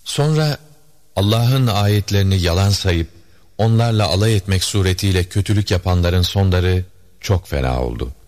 Sonra Allah'ın ayetlerini yalan sayıp onlarla alay etmek suretiyle kötülük yapanların sonları çok fena oldu.